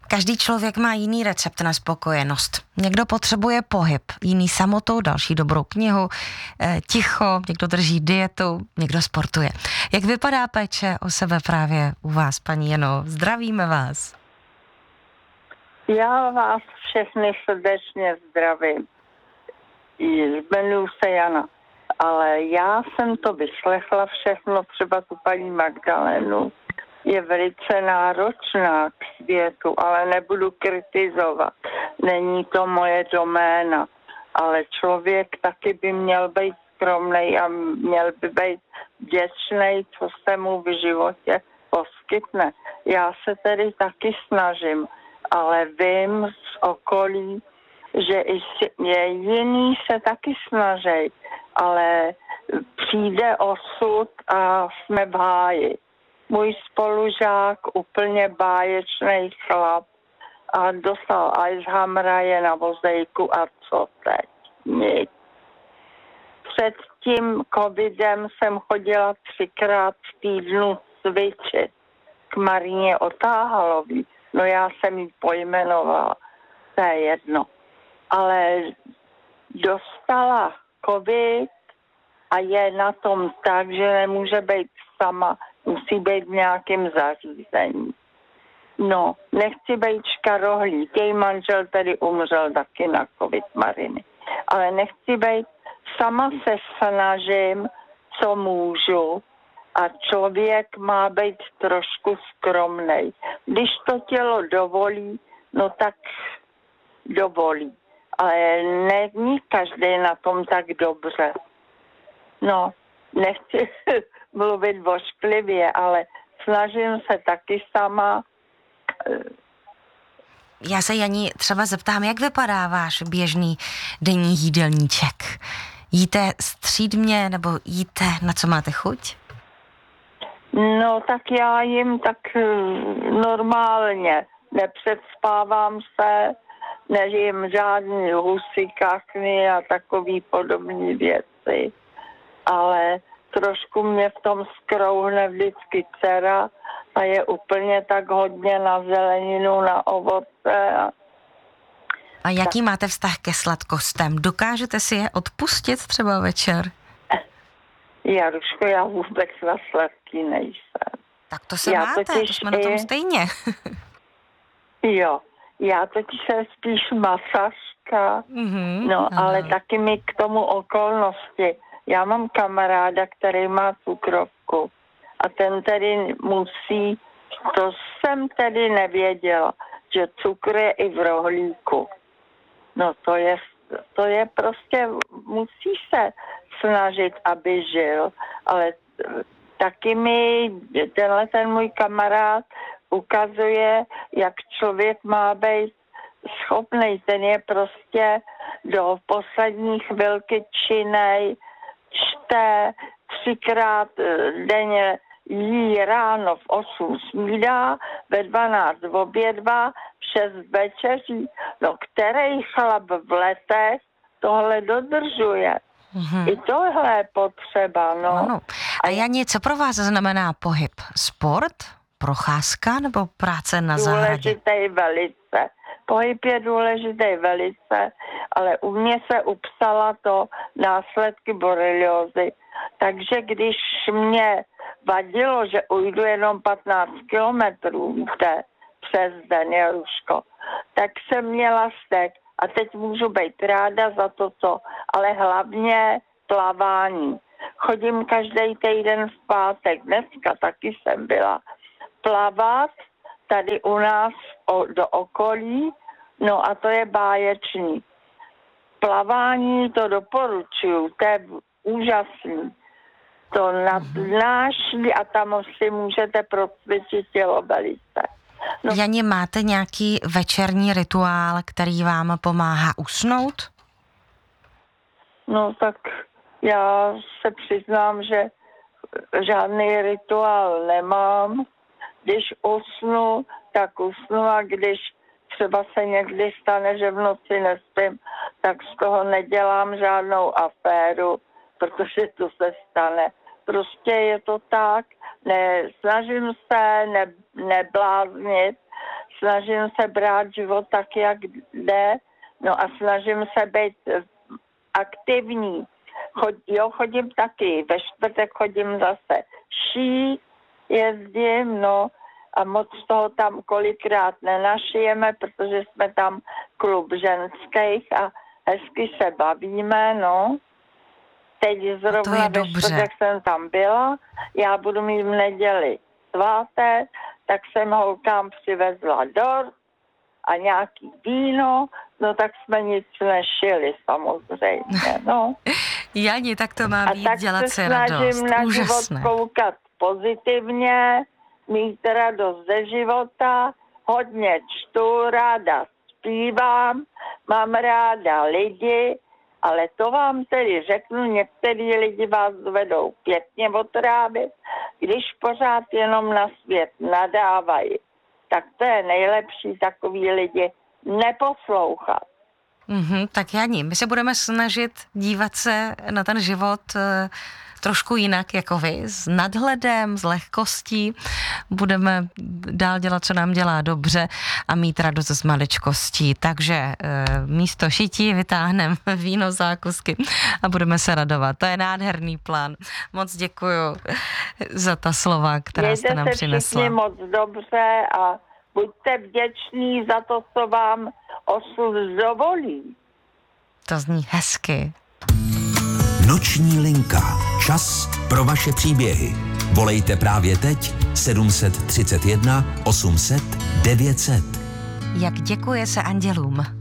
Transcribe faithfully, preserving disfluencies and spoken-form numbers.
Každý člověk má jiný recept na spokojenost. Někdo potřebuje pohyb, jiný samotu, další dobrou knihu, ticho, někdo drží dietu, někdo sportuje. Jak vypadá péče o sebe právě u vás, paní Jano? Zdravíme vás. Já vás všechny srdečně zdravím. Jmenuji se Jana, ale já jsem to vyslechla všechno, třeba tu paní Magdalenu. Je velice náročná k světu, ale nebudu kritizovat. Není to moje doména, ale člověk taky by měl být skromnej a měl by být vděčnej, co se mu v životě poskytne. Já se tedy taky snažím, ale vím z okolí, že i je jiný se taky snaží, ale přijde osud a jsme v háji. Můj spolužák, úplně báječný chlap, a dostal Alzheimera, je na vozejku a co teď? Nic. Před tím covidem jsem chodila třikrát v týdnu cvičit k Marině Otáhalový. No já jsem ji pojmenovala, to je jedno. Ale dostala covid a je na tom tak, že nemůže být sama, musí být v nějakém zařízení. No, nechci být škarohlík, její manžel tady umřel taky na covid Mariny. Ale nechci být, sama se snažím, co můžu, a člověk má být trošku skromnej. Když to tělo dovolí, no tak dovolí. Ale není každý na tom tak dobře. No, nechci mluvit vošklivě, ale snažím se taky sama. Já se, Janí, třeba zeptám, jak vypadá váš běžný denní jídelníček? Jíte střídmě nebo jíte, na co máte chuť? No, tak já jim tak normálně. Nepředspávám se, nejím žádný husy, kachny a takový podobné věci. Ale trošku mě v tom skrouhne vždycky dcera a je úplně tak hodně na zeleninu, na ovoce. A, a jaký tak... máte vztah ke sladkostem? Dokážete si je odpustit třeba večer? Jaruško, já vůbec na sladký nejsem. Tak to se já máte, to jsme i... na tom stejně. Jo, já totiž jsem spíš masažka, mm-hmm, no aha. Ale taky mi k tomu okolnosti. Já mám kamaráda, který má cukrovku a ten tedy musí, to jsem tedy nevěděla, že cukr je i v rohlíku. No to je, to je prostě, musí se snažit, aby žil, ale taky mi tenhle ten můj kamarád ukazuje, jak člověk má být schopný. Ten je prostě do poslední chvilky činnej, čte, třikrát denně jí ráno v osm snídá, ve dvanáct obědva, v šest večeří. No, který chlap v letech tohle dodržuje? Mm-hmm. I tohle je potřeba, no. Ano. A Janě, co pro vás znamená pohyb? Sport? Procházka nebo práce na zahradě? Důležitý velice. Pohyb je důležitý velice, ale u mě se upsala to následky boreliózy. Takže když mě vadilo, že ujdu jenom patnáct kilometrů, víte, přes den, Jaruško, tak jsem měla stek a teď můžu být ráda za to, co, ale hlavně plavání. Chodím každý týden v pátek, dneska taky jsem byla plavat tady u nás o, do okolí, no a to je báječný. Plavání to doporučuju, to je úžasný. To nadnáší a tam si můžete procvičit tělo velice. No. Janě, máte nějaký večerní rituál, který vám pomáhá usnout? No tak já se přiznám, že žádný rituál nemám. Když usnu, tak usnu a když třeba se někdy stane, že v noci nespím, tak z toho nedělám žádnou aféru, protože to se stane. Prostě je to tak, ne, snažím se ne, nebláznit, snažím se brát život tak, jak jde, no a snažím se být aktivní. Chod, jo, chodím taky, ve čtvrtek chodím zase šít, jezdím, no a moc toho tam kolikrát nenašijeme, protože jsme tam klub ženských a hezky se bavíme, no. Teď zrovna ve čtvrtek jsem tam byla, já budu mít v neděli svátek, tak jsem holkám přivezla dort a nějaký víno, no tak jsme nic nešili samozřejmě, no. Jani, tak to má být, dělat si radost. A tak se snažím na Úžasné. život koukat pozitivně, mít radost ze života, hodně čtu, ráda zpívám, mám ráda lidi, ale to vám tedy řeknu, některý lidi vás vedou pěkně otrávit, když pořád jenom na svět nadávají. Tak to je nejlepší takový lidi neposlouchat. Mm-hmm, tak Jani, my se budeme snažit dívat se na ten život e, trošku jinak jako vy, s nadhledem, s lehkostí. Budeme dál dělat, co nám dělá dobře a mít radost z maličkostí. Takže e, místo šití vytáhneme víno, zákusky a budeme se radovat. To je nádherný plán. Moc děkuju za ta slova, která Mějte jste nám se přinesla. Mějte se moc dobře a buďte vděční za to, co vám osud dovolí. To zní hezky. Noční linka. Čas pro vaše příběhy. Volejte právě teď sedm tři jedna osm set devět set. Jak děkuje se andělům.